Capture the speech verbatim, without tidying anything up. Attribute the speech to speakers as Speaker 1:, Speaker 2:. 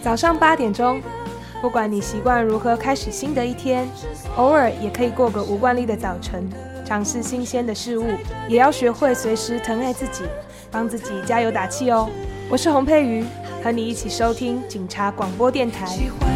Speaker 1: 早上八点钟，不管你习惯如何开始新的一天，偶尔也可以过个无惯例的早晨，尝试新鲜的事物，也要学会随时疼爱自己，帮自己加油打气哦。我是洪佩瑜，和你一起收听警察广播电台。